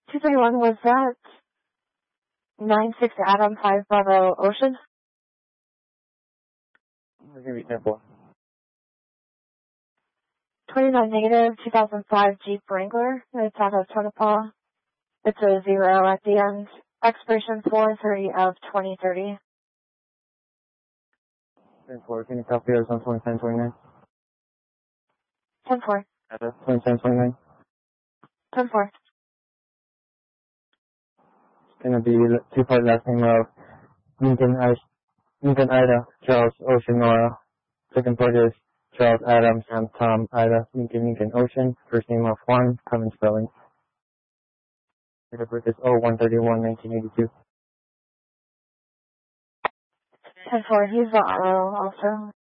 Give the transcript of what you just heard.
231, was that 96 Adam 5 Bravo Ocean? We're going to be 10-4. 29 negative, 2005 Jeep Wrangler. It's out of Tonopah. It's a 0 at the end. Expiration 4/30 of 2030. 10-4. Can you copy us on 2729? 10-4. 2729. 10-4. It's going to be two-part last name of Lincoln Ida, Charles Ocean Nora. Second part is Charles Adam Sam Tom Ida Lincoln Ocean. First name of Juan, common spelling. Date of birth is 01/31/1982. 10-4. He's also.